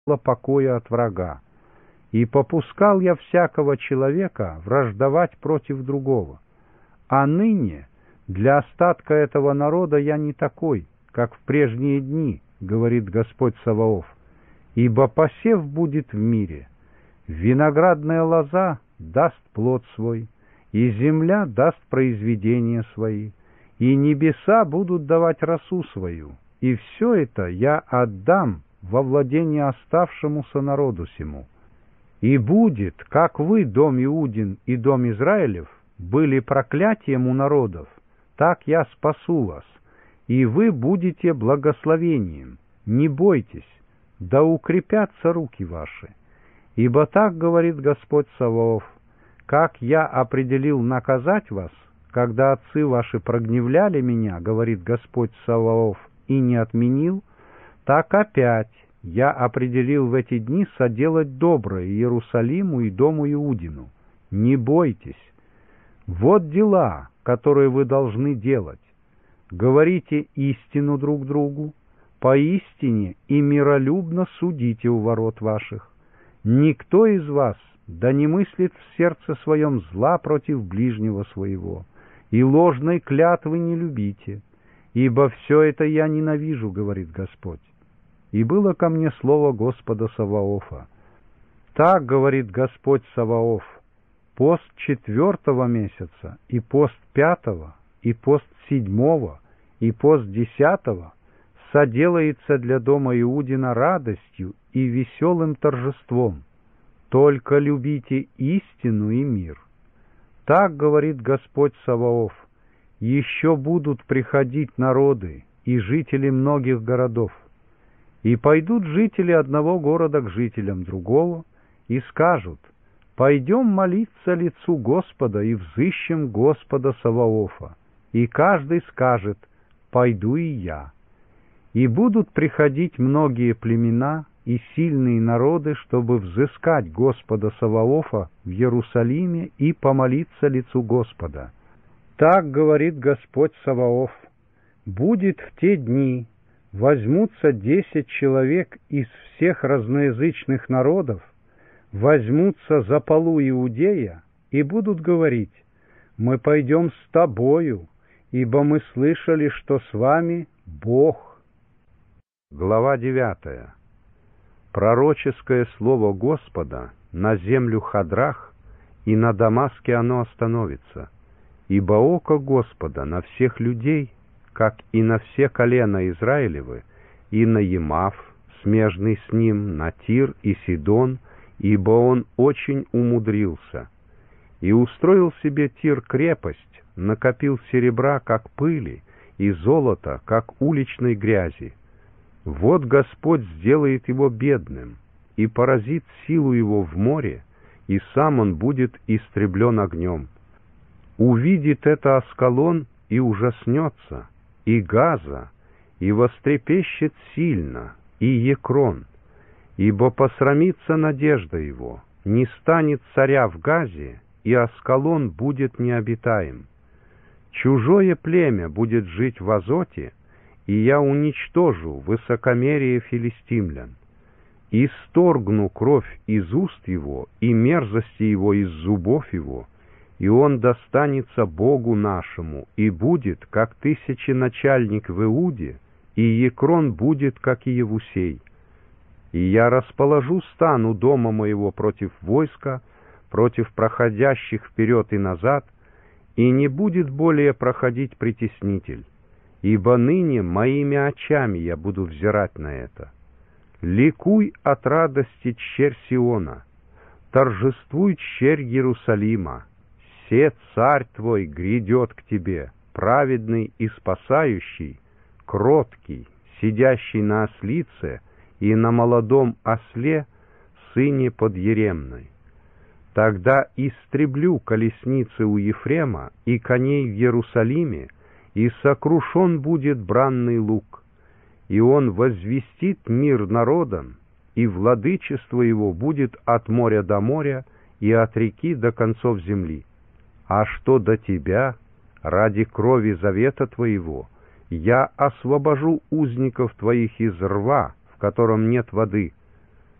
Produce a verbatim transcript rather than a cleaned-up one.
покоя от врага. И попускал я всякого человека враждовать против другого. А ныне для остатка этого народа я не такой, как в прежние дни, говорит Господь Саваоф, ибо посев будет в мире, виноградная лоза даст плод свой, и земля даст произведения свои, и небеса будут давать росу свою, и все это я отдам во владение оставшемуся народу сему. И будет, как вы, дом Иудин и дом Израилев, были проклятием у народов, так я спасу вас, и вы будете благословением. Не бойтесь, да укрепятся руки ваши. Ибо так говорит Господь Саваоф: как я определил наказать вас, когда отцы ваши прогневляли меня, говорит Господь Саваоф, и не отменил, так опять я определил в эти дни соделать доброе Иерусалиму и дому Иудину. Не бойтесь. Вот дела, которые вы должны делать. Говорите истину друг другу, поистине и миролюбно судите у ворот ваших. Никто из вас да не мыслит в сердце своем зла против ближнего своего, и ложной клятвы не любите, ибо все это я ненавижу, говорит Господь. И было ко мне слово Господа Саваофа. Так говорит Господь Саваоф: пост четвертого месяца, и пост пятого, и пост седьмого, и пост десятого соделается для дома Иудина радостью и веселым торжеством. Только любите истину и мир. Так говорит Господь Саваоф: еще будут приходить народы и жители многих городов, и пойдут жители одного города к жителям другого, и скажут: пойдем молиться лицу Господа и взыщем Господа Саваофа. И каждый скажет: пойду и я. И будут приходить многие племена и сильные народы, чтобы взыскать Господа Саваофа в Иерусалиме и помолиться лицу Господа. Так говорит Господь Саваоф: будет в те дни, возьмутся десять человек из всех разноязычных народов, возьмутся за полу Иудея и будут говорить: мы пойдем с тобою, ибо мы слышали, что с вами Бог. Глава девятая. Пророческое слово Господа на землю Хадрах, и на Дамаске оно остановится, ибо око Господа на всех людей, как и на все колена Израилевы, и на Емав, смежный с ним, на Тир и Сидон, ибо он очень умудрился. И устроил себе Тир крепость, накопил серебра, как пыли, и золота, как уличной грязи. Вот Господь сделает его бедным, и поразит силу его в море, и сам он будет истреблен огнем. Увидит это Аскалон и ужаснется, и Газа, и вострепещет сильно, и Екрон, ибо посрамится надежда его, не станет царя в Газе, и Аскалон будет необитаем. Чужое племя будет жить в Азоте, и я уничтожу высокомерие филистимлян. Исторгну кровь из уст его и мерзости его из зубов его, и он достанется Богу нашему, и будет, как тысяченачальник в Иуде, и Екрон будет, как и Евусей. И я расположу стан у дома моего против войска, против проходящих вперед и назад, и не будет более проходить притеснитель, ибо ныне моими очами я буду взирать на это. Ликуй от радости, черь Сиона, торжествуй, черь Иерусалима, се царь твой грядет к тебе, праведный и спасающий, кроткий, сидящий на ослице и на молодом осле, сыне подъеремной. Тогда истреблю колесницы у Ефрема и коней в Иерусалиме, и сокрушен будет бранный лук, и он возвестит мир народам, и владычество его будет от моря до моря и от реки до концов земли. А что до тебя, ради крови завета твоего, я освобожу узников твоих из рва, в котором нет воды,